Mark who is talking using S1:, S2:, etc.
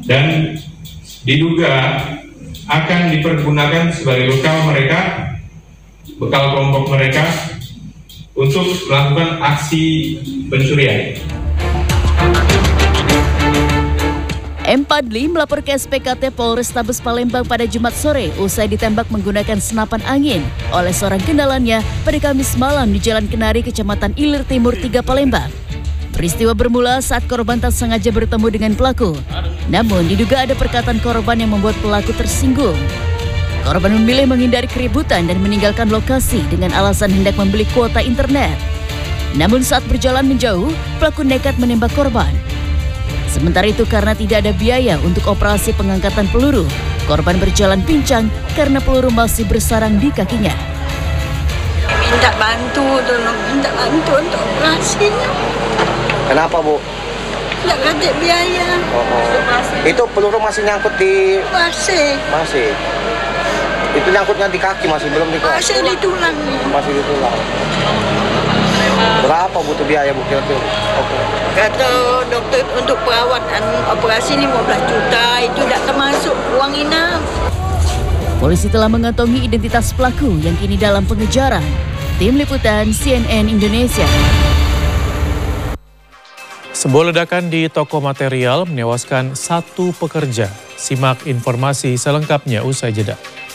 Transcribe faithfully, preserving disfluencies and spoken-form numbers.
S1: dan diduga akan dipergunakan sebagai bekal mereka, bekal kelompok mereka untuk melakukan aksi pencurian.
S2: M. Padli melapor ke S P K T Polrestabes Palembang pada Jumat sore usai ditembak menggunakan senapan angin oleh seorang kenalannya pada Kamis malam di Jalan Kenari, Kecamatan Ilir Timur tiga, Palembang. Peristiwa bermula saat korban tak sengaja bertemu dengan pelaku. Namun diduga ada perkataan korban yang membuat pelaku tersinggung. Korban memilih menghindari keributan dan meninggalkan lokasi dengan alasan hendak membeli kuota internet. Namun saat berjalan menjauh, pelaku nekat menembak korban. Sementara itu karena tidak ada biaya untuk operasi pengangkatan peluru, korban berjalan pincang karena peluru masih bersarang di kakinya.
S3: Minta bantu, tolong minta bantu untuk operasinya.
S4: Kenapa, Bu?
S3: Tidak ada biaya.
S4: Oh, oh. Itu peluru masih nyangkut di...
S3: Masih.
S4: Masih. Itu nyangkutnya di kaki, masih belum di kaki?
S3: Masih di tulang.
S4: Masih di tulang. Berapa butuh biaya, Bu, kira-kira? Oke.
S3: Kata dokter untuk perawatan operasi lima belas juta, itu tidak termasuk uang inap.
S2: Polisi telah mengantongi identitas pelaku yang kini dalam pengejaran. Tim Liputan C N N Indonesia.
S5: Sebuah ledakan di toko material menewaskan satu pekerja. Simak informasi selengkapnya usai jeda.